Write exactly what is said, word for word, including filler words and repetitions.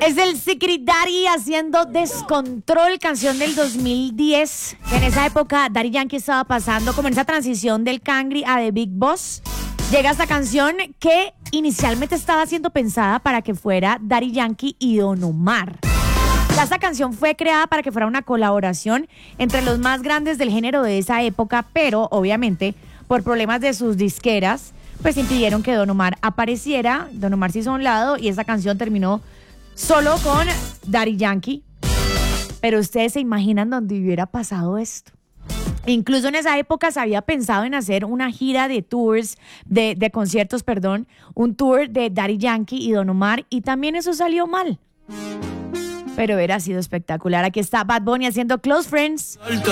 Es el Secret Daddy haciendo Descontrol, canción del dos mil diez. En esa época Daddy Yankee estaba pasando como en esa transición del Cangri a The Big Boss. Llega esta canción que inicialmente estaba siendo pensada para que fuera Daddy Yankee y Don Omar. Esta canción fue creada para que fuera una colaboración entre los más grandes del género de esa época, pero obviamente por problemas de sus disqueras, pues impidieron que Don Omar apareciera. Don Omar se hizo a un lado y esa canción terminó solo con Daddy Yankee. Pero ustedes se imaginan dónde hubiera pasado esto. Incluso en esa época se había pensado en hacer una gira de tours, de, de conciertos, perdón, un tour de Daddy Yankee y Don Omar, y también eso salió mal. Pero hubiera sido espectacular. Aquí está Bad Bunny haciendo Close Friends.